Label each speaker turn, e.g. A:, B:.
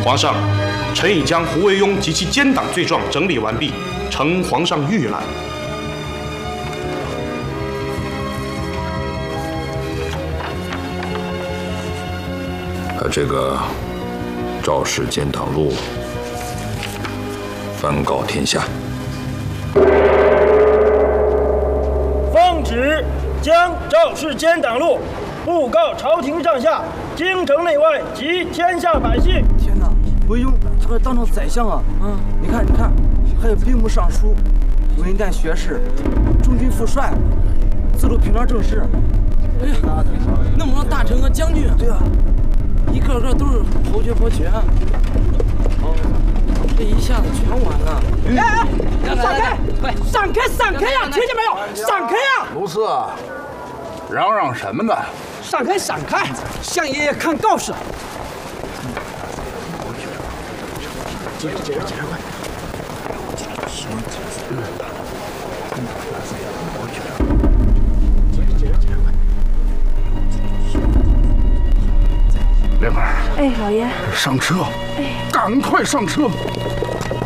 A: 皇上，臣已将胡惟庸及其奸党罪状整理完毕，呈皇上阅览。
B: 这个赵氏奸党录颁告天下。
C: 奉旨将赵氏奸党录布告朝廷上下、京城内外及天下百姓。
D: 天哪，惟庸他可当上宰相啊！你看，还有兵部尚书、文旦学士、中军副帅、自录平章政事。
E: 哎呀，那么多大臣和将军，
D: 对啊，
E: 一个个都是侯爵伯爵。这一下子全完了！
F: 哎，闪开！闪开呀！听见没有？闪开呀！
G: 卢四，嚷嚷什么呢？
F: 闪开！向爷爷看告示。接着，快！
G: 莲儿，
H: 哎，老爷，
G: 上车！
H: 哎，
G: 赶快上车！